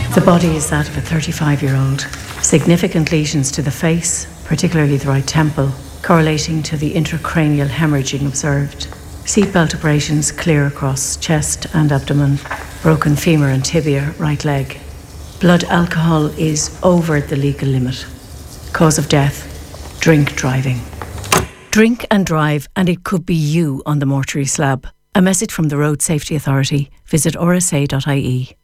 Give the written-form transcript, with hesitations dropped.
The body is that of a 35-year-old. Significant lesions to the face, particularly the right temple, correlating to the intracranial hemorrhaging observed. Seatbelt abrasions clear across chest and abdomen, broken femur and tibia, right leg. Blood alcohol is over the legal limit. Cause of death, drink driving. Drink and drive, and it could be you on the mortuary slab. A message from the Road Safety Authority. Visit rsa.ie.